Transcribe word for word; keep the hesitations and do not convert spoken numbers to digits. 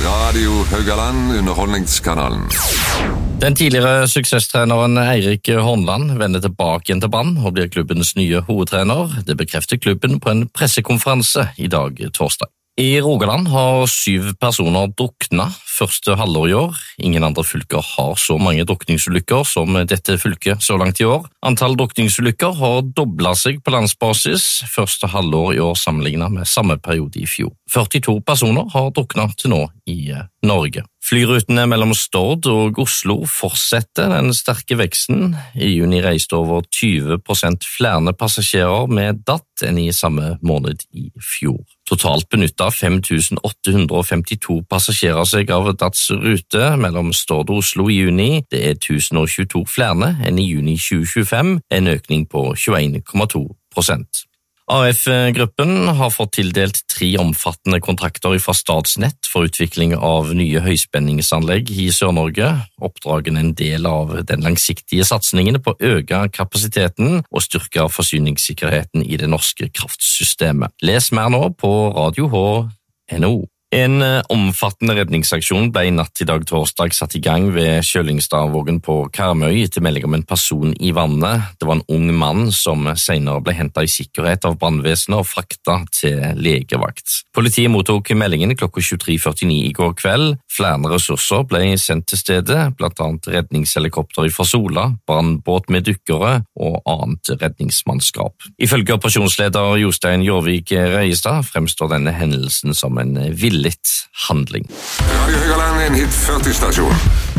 Radio Haugaland, Underholdningskanalen. Den tidligere suksesstreneren Eirik Hornland vender tilbake igjen til Brann og blir klubbens nye hovedtrener. Det bekrefter klubben på en pressekonferanse i dag torsdag. I Rogaland har syv personer druknet første halvår i år. Ingen andre fylker har så mange drukningsulykker som dette fylket så langt i år. Antall drukningsulykker har doblet seg på landsbasis første halvår i år sammenlignet med samme periode i fjor. førtito personer har druknet til nå i Norge. Flyrutene mellom Stord og Oslo fortsetter den sterke veksten. I juni reiste over tyve prosent flere passasjerer med D A T enn i samme måned i fjor. Totalt benyttet fem tusen åtte hundre femtito passasjerer seg av D A Ts rute mellom Stord og Oslo i juni. Det er tusen tjueto flere enn i juni tjue tjuefem, en økning på tjueen komma to prosent. A F-gruppen har fått tildelt tre omfattende kontrakter fra Statsnett for utvikling av nye høyspenningsanlegg i Sør-Norge. Oppdragen er en del av den langsiktige satsningen på å øke kapasiteten og styrke forsyningssikkerheten i det norske kraftsystemet. Les mer nå på radio h punktum n o. En omfattende redningsaksjon ble i natt i dag torsdag satt i gang ved Kjølingstadvågen på Karmøy etter melding om en person i vannet. Det var en ung mann som senere ble hentet i sikkerhet av brannvesenet og fraktet til legevakt. Politiet mottok meldingen klokka tjuetre førtini i går kveld. Flere ressurser ble sendt til stedet, blant annet redningshelikopter fra Sola, brannbåt med dykkere og annet redningsmannskap. Ifølge operasjonsleder Jostein Jorvik Røyestad fremstår denne hendelsen som en villet handling. Radio Haugaland er en hit førti-stasjon.